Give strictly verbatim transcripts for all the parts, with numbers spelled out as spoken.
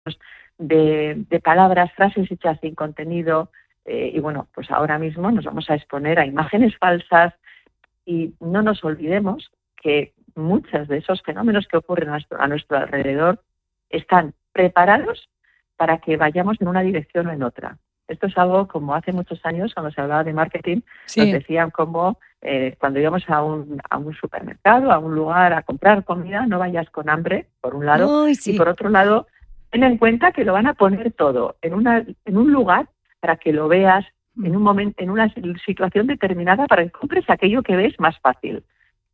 de, de palabras, frases hechas sin contenido, eh, y bueno, pues ahora mismo nos vamos a exponer a imágenes falsas y no nos olvidemos que muchos de esos fenómenos que ocurren a nuestro, a nuestro alrededor están preparados para que vayamos en una dirección o en otra. Esto es algo como hace muchos años, cuando se hablaba de marketing, sí. Nos decían como eh, cuando íbamos a un, a un supermercado, a un lugar a comprar comida, no vayas con hambre, por un lado, Uy, sí. y por otro lado, ten en cuenta que lo van a poner todo en, una, en un lugar para que lo veas en un momento, en una situación determinada, para que compres aquello que ves más fácil.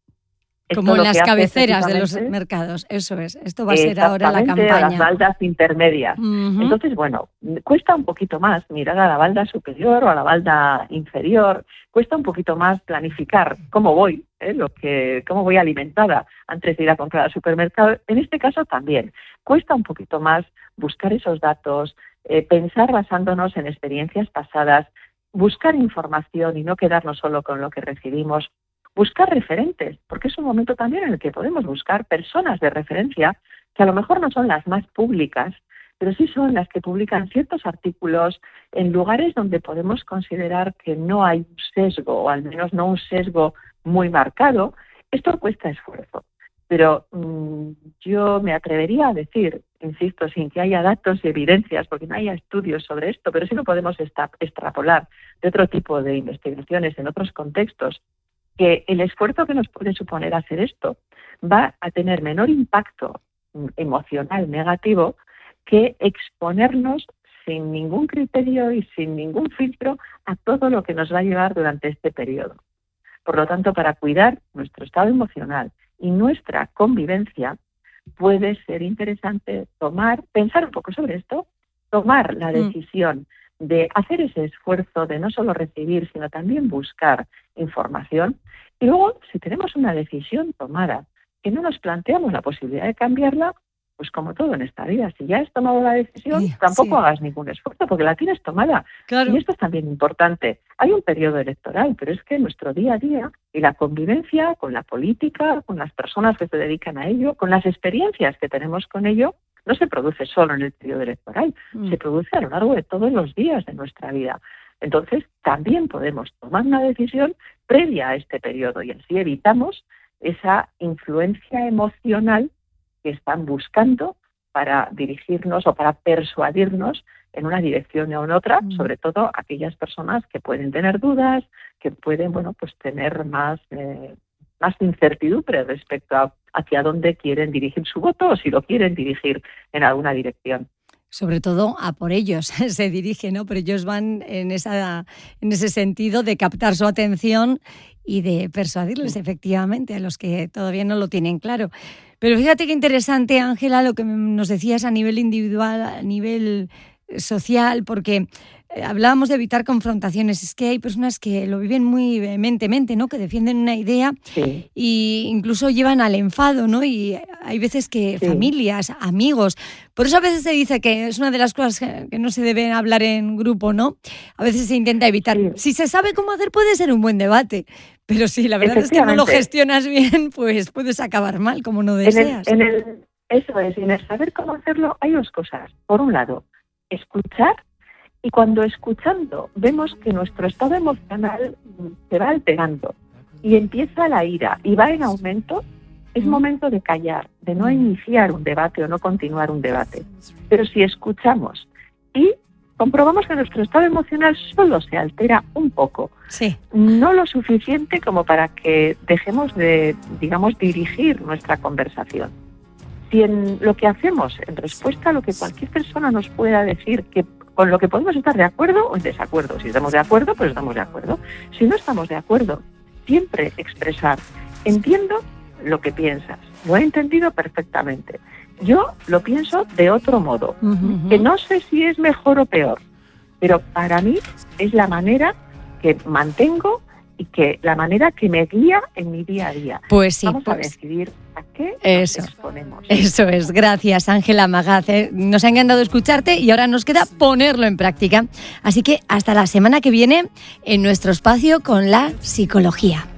Esto como en las cabeceras de los mercados, eso es. Esto va a ser ahora la campaña. Las baldas intermedias. Uh-huh. Entonces, bueno, cuesta un poquito más mirar a la balda superior o a la balda inferior. Cuesta un poquito más planificar cómo voy, ¿eh? Lo que, cómo voy alimentada antes de ir a comprar al supermercado. En este caso también. Cuesta un poquito más buscar esos datos, eh, pensar basándonos en experiencias pasadas, buscar información y no quedarnos solo con lo que recibimos. Buscar referentes, porque es un momento también en el que podemos buscar personas de referencia que a lo mejor no son las más públicas, pero sí son las que publican ciertos artículos en lugares donde podemos considerar que no hay un sesgo, o al menos no un sesgo muy marcado. Esto cuesta esfuerzo, pero mmm, yo me atrevería a decir, insisto, sin que haya datos y evidencias, porque no haya estudios sobre esto, pero sí lo podemos esta- extrapolar de otro tipo de investigaciones en otros contextos, que el esfuerzo que nos puede suponer hacer esto va a tener menor impacto emocional negativo que exponernos sin ningún criterio y sin ningún filtro a todo lo que nos va a llevar durante este periodo. Por lo tanto, para cuidar nuestro estado emocional y nuestra convivencia, puede ser interesante tomar, pensar un poco sobre esto, tomar la decisión de hacer ese esfuerzo de no solo recibir, sino también buscar información. Y luego, si tenemos una decisión tomada, que no nos planteamos la posibilidad de cambiarla, pues como todo en esta vida, si ya has tomado la decisión, sí, tampoco sí. hagas ningún esfuerzo, porque la tienes tomada. Claro. Y esto es también importante. Hay un periodo electoral, pero es que nuestro día a día y la convivencia con la política, con las personas que se dedican a ello, con las experiencias que tenemos con ello, no se produce solo en el periodo electoral, mm. se produce a lo largo de todos los días de nuestra vida. Entonces, también podemos tomar una decisión previa a este periodo y así evitamos esa influencia emocional que están buscando para dirigirnos o para persuadirnos en una dirección o en otra, mm. sobre todo aquellas personas que pueden tener dudas, que pueden, bueno, pues tener más... Eh, más incertidumbre respecto a hacia dónde quieren dirigir su voto o si lo quieren dirigir en alguna dirección. Sobre todo a por ellos se dirige, ¿no? Pero ellos van en esa en ese sentido de captar su atención y de persuadirles sí. efectivamente a los que todavía no lo tienen claro. Pero fíjate qué interesante, Ángela, lo que nos decías a nivel individual, a nivel social, porque hablábamos de evitar confrontaciones. Es que hay personas que lo viven muy vehementemente, ¿no? Que defienden una idea sí. y incluso llevan al enfado, ¿no? Y hay veces que sí. familias, amigos. Por eso a veces se dice que es una de las cosas que no se debe hablar en grupo, ¿no? A veces se intenta evitar. Sí. Si se sabe cómo hacer, puede ser un buen debate. Pero si la verdad es que no lo gestionas bien, pues puedes acabar mal, como no deseas. En el, en el, eso es, en el saber cómo hacerlo hay dos cosas. Por un lado, escuchar. Y cuando escuchando vemos que nuestro estado emocional se va alterando y empieza la ira y va en aumento, es momento de callar, de no iniciar un debate o no continuar un debate. Pero si escuchamos y comprobamos que nuestro estado emocional solo se altera un poco, sí. no lo suficiente como para que dejemos de, digamos, dirigir nuestra conversación. Si en lo que hacemos, en respuesta a lo que cualquier persona nos pueda decir, que con lo que podemos estar de acuerdo o en desacuerdo. Si estamos de acuerdo, pues estamos de acuerdo. Si no estamos de acuerdo, siempre expresar. Entiendo lo que piensas. Lo he entendido perfectamente. Yo lo pienso de otro modo. Uh-huh. Que no sé si es mejor o peor, pero para mí es la manera que mantengo y que la manera que me guía en mi día a día. Pues sí, Vamos pues... a decidir a qué eso, nos exponemos. Eso es, gracias Ángela Magaz. ¿eh? Nos ha encantado escucharte y ahora nos queda ponerlo en práctica. Así que hasta la semana que viene en nuestro espacio con la psicología.